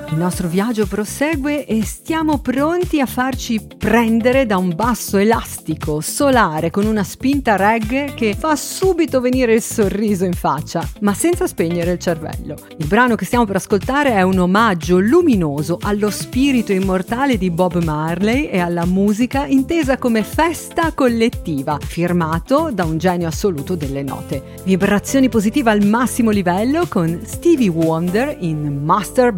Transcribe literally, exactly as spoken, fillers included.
Il nostro viaggio prosegue e stiamo pronti a farci prendere da un basso elastico, solare, con una spinta reggae che fa subito venire il sorriso in faccia, ma senza spegnere il cervello. Il brano che stiamo per ascoltare è un omaggio luminoso allo spirito immortale di Bob Marley e alla musica intesa come festa collettiva, firmato da un genio assoluto delle note. Vibrazioni positive al massimo livello con Stevie Wonder in Master